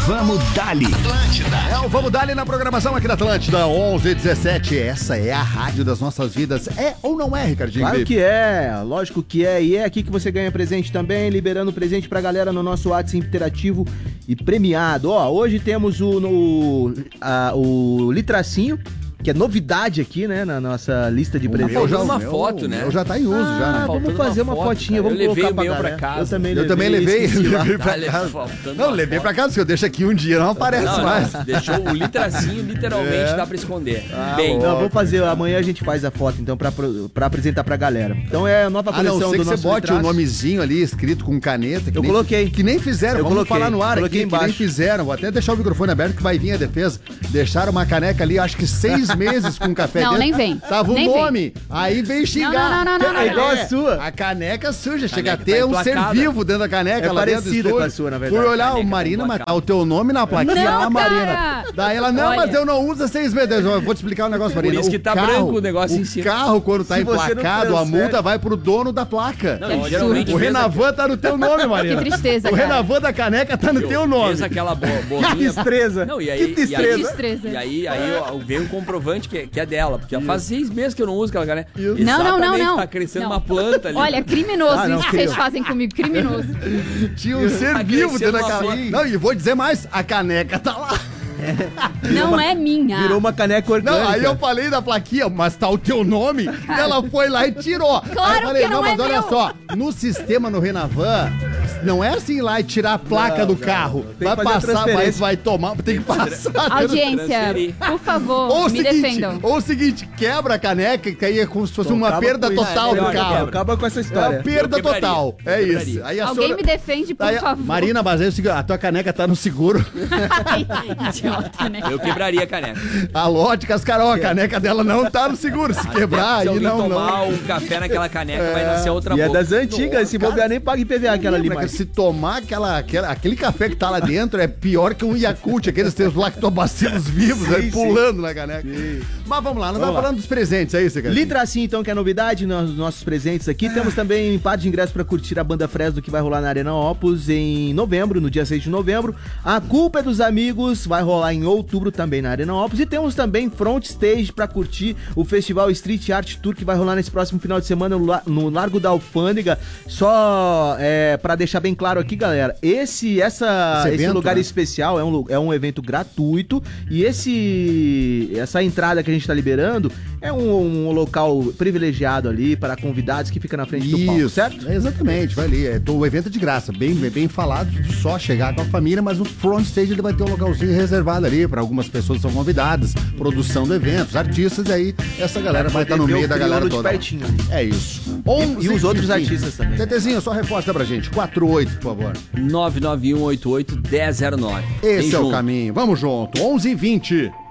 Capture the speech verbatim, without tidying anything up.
Vamos Dali. Atlântida. É o Vamos Dali na programação aqui da Atlântida, onze e dezessete. Essa é a rádio das nossas vidas. É ou não é, Ricardinho? Claro que é, lógico que é. E é aqui que você ganha presente também, liberando presente pra galera no nosso WhatsApp interativo e premiado. Ó, hoje temos o, no, a, o litracinho, que é novidade aqui, né, na nossa lista de presentes. Eu já uma meu, foto, né? Eu já tá em uso, ah, já, né? Vamos fazer uma, uma fotinha, cara. vamos eu colocar levei pra o meu galera. pra casa. Eu também eu levei. também levei, levei pra tá, casa. Não, levei pra casa, porque eu deixo aqui um dia, não aparece não, mais. Não, deixou o litracinho, literalmente, É. dá pra esconder. Ah, Bem, Não, vamos fazer, amanhã a gente faz a foto, então, pra, pra apresentar pra galera. Então é a nova Ah, coleção não, sei do que você nosso bote litraço. o nomezinho ali escrito com caneta. Que Eu nem, coloquei. Que nem fizeram, Eu vamos coloquei, falar no ar coloquei aqui, que nem embaixo. fizeram. Vou até deixar o microfone aberto que vai vir a defesa. Deixaram uma caneca ali, acho que seis meses com café Não, dentro. nem vem. Tava o Nem nome. Aí veio xingar. Não, não, não, não, não, É não. igual a É. sua. A caneca suja, chega a Caneca ter tá um ser emplacada. vivo dentro da caneca. É lá dentro do parecida estúdio. com a sua, na verdade. Fui olhar, o Caneca Marina, tá mas tá emplacada. o teu nome na plaquinha, Não, a Marina. cara. Daí ela, não, Olha. mas eu não uso seis meses. Eu vou te explicar um negócio, Marina. isso que O tá carro- branco o negócio em cima. O carro, quando tá Se você não emplacado, a transfere- multa vai pro dono da placa. Não, Que absurdo. geralmente O fez Renavan tá no teu nome, Marina. Que tristeza, O cara. Renavan da caneca tá no aqui- teu nome. Fez aquela bo Que borrinha. destreza. Não, e aí, Que e aí, destreza. Que destreza. e aí, aí ó, veio um comprovante que, que é dela, porque ela faz seis meses que eu não uso aquela caneca. Isso. Não, não, não, Exatamente, não. Tá crescendo Não. uma planta ali. Olha, criminoso Ah, não, isso que vocês criou. fazem comigo, criminoso. Tinha um ser Tá vivo dentro da crescendo uma caneca. Não, e vou dizer mais, a caneca tá lá. Não é minha. Virou uma caneca orgânica. Não, aí eu falei da plaquinha, mas tá o teu nome. E ela foi lá e tirou. Claro aí eu falei, que não mas é olha meu. só, no sistema no Renavan, não é assim ir lá e tirar a placa Não, do não. carro. Tem Vai que fazer a passar, vai, transferência. vai tomar, tem que passar. Audiência, Transferir. por favor, Ou o me seguinte, defendam. ou o seguinte, quebra a caneca, que aí é como se fosse uma Acaba perda com isso. total É, do melhor que carro. Acaba com essa É história. uma perda Eu quebraria. total. É Eu isso. quebraria. Aí a Alguém senhora- me defende, por Aí, favor. Marina, mas é o seguinte, a tua caneca tá no seguro. Ai, idiota, né? Eu quebraria a caneca. A Lote Cascarol, a caneca dela não tá no seguro. Se quebrar, Se aí alguém não, tomar não. um café naquela caneca, vai nascer outra E é boca. das antigas, se cara. bobear nem paga I P V A aquela ali Lembra que mais. se tomar aquela, aquela- aquele café que tá lá dentro é pior que um Yakult, aqueles que tem os lactobacilos vivos aí sim. pulando na caneca. Mas vamos lá, não tá Vamos lá. falando dos presentes, é isso, cara? Litracinho, então, que é novidade nos nossos presentes aqui. Temos também um par de ingressos pra curtir a banda Fresno, que vai rolar na Arena Opus em novembro, no dia seis de novembro. A Culpa é dos Amigos vai rolar em outubro também na Arena Opus. E temos também Front Stage pra curtir o Festival Street Art Tour, que vai rolar nesse próximo final de semana no, La- no Largo da Alfândega. Só é, pra deixar bem claro aqui, galera, esse, essa, Esse esse, evento, lugar né? especial é um, lu- é um evento gratuito. E esse essa entrada que a gente tá liberando é um, um local privilegiado ali para convidados que fica na frente do palco, Isso, certo? é, exatamente, vai ali. É, o evento é de graça, bem, bem, bem falado, só chegar com a família, mas o front stage ele vai ter um localzinho reservado ali para algumas pessoas que são convidadas, produção do evento, os artistas, aí essa galera vai estar no poder ver meio o da galera crioulo de toda. pertinho ali. É isso. E os outros artistas também, né? Tetezinho, só reforça pra gente, quatro oito, por favor. nove nove um oito oito um zero zero nove. Esse é o caminho, vamos junto, onze e vinte.